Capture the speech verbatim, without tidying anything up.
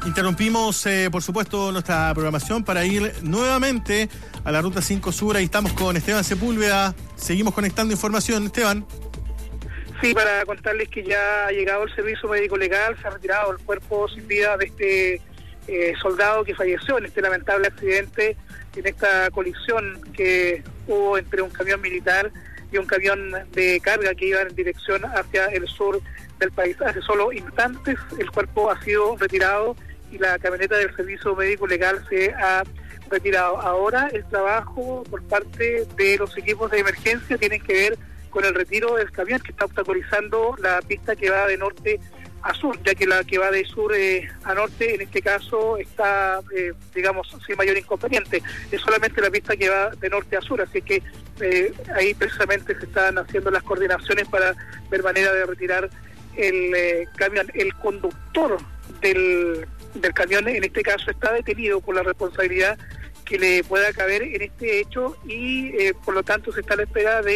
Interrumpimos, eh, por supuesto, nuestra programación para ir nuevamente a la Ruta cinco Sur. Ahí estamos con Esteban Sepúlveda. Seguimos conectando información. Esteban. Sí, para contarles que ya ha llegado el servicio médico legal, se ha retirado el cuerpo sin vida de este eh, soldado que falleció en este lamentable accidente, en esta colisión que hubo entre un camión militar y un camión de carga que iba en dirección hacia el sur del país. Hace solo instantes el cuerpo ha sido retirado y la camioneta del servicio médico legal se ha retirado. Ahora el trabajo por parte de los equipos de emergencia tiene que ver con el retiro del camión que está obstaculizando la pista que va de norte a sur, ya que la que va de sur eh, a norte en este caso está, eh, digamos, sin mayor inconveniente. Es solamente la pista que va de norte a sur, así que eh, ahí precisamente se están haciendo las coordinaciones para ver manera de retirar el eh, camión. El conductor del, del camión en este caso está detenido por la responsabilidad que le pueda caber en este hecho y eh, por lo tanto se está a la espera de